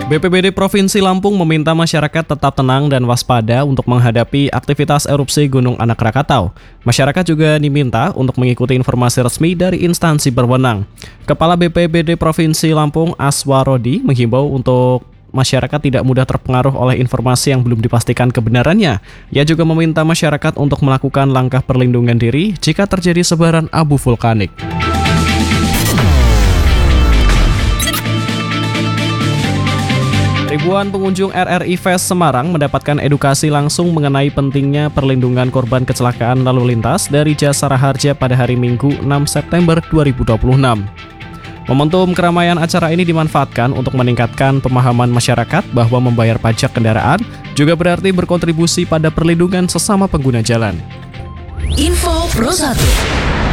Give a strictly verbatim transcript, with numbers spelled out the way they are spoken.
B P B D Provinsi Lampung meminta masyarakat tetap tenang dan waspada untuk menghadapi aktivitas erupsi Gunung Anak Rakatau. Masyarakat juga diminta untuk mengikuti informasi resmi dari instansi berwenang. Kepala B P B D Provinsi Lampung, Aswarodi, menghimbau untuk masyarakat tidak mudah terpengaruh oleh informasi yang belum dipastikan kebenarannya. Ia juga meminta masyarakat untuk melakukan langkah perlindungan diri jika terjadi sebaran abu vulkanik. Ribuan pengunjung R R I Fest Semarang mendapatkan edukasi langsung mengenai pentingnya perlindungan korban kecelakaan lalu lintas dari Jasara Harja pada hari Minggu enam September dua ribu dua puluh enam. Momentum keramaian acara ini dimanfaatkan untuk meningkatkan pemahaman masyarakat bahwa membayar pajak kendaraan juga berarti berkontribusi pada perlindungan sesama pengguna jalan. Info Pro satu.